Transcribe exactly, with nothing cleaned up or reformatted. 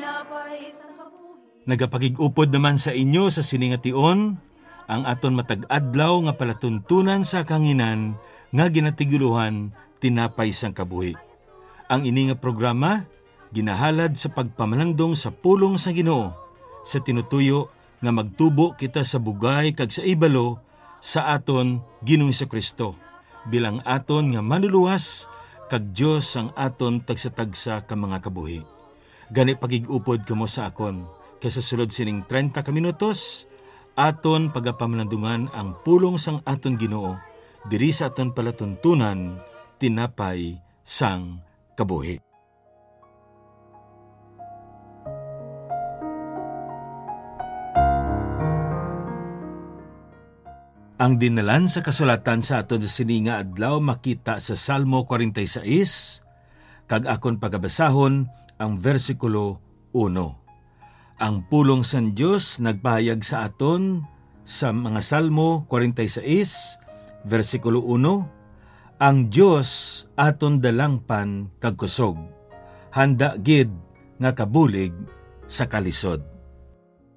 Nagapagig-upod naman sa inyo sa siningation, ang aton matag-adlaw nga palatuntunan sa kanginan nga ginatiguluhan tinapay sang kabuhi. Ang ini nga programa, ginahalad sa pagpamalandong sa pulong sa Ginoo, sa tinutuyo nga magtubo kita sa bugay kag sa ibalo sa aton Ginoong Kristo, bilang aton nga manuluwas kag Dios ang aton tagsa-tagsa ka mga kabuhi. Gani pagig-upod kamo sa akon, kaysa sulod sining thirty ka minutos, aton pagapamalandungan ang pulong sang aton Ginoo, diri sa aton palatuntunan, tinapay sang kabuhi. Ang dinalan sa kasulatan sa aton sa sininga adlaw makita sa Salmo forty-six, kag akon pagabasahon ang versikulo one. Ang pulong san Dios nagpahayag sa aton sa mga Salmo forty-six, versikulo one, ang Dios aton dalangpan kag kusog, handa gid nga kabulig sa kalisod.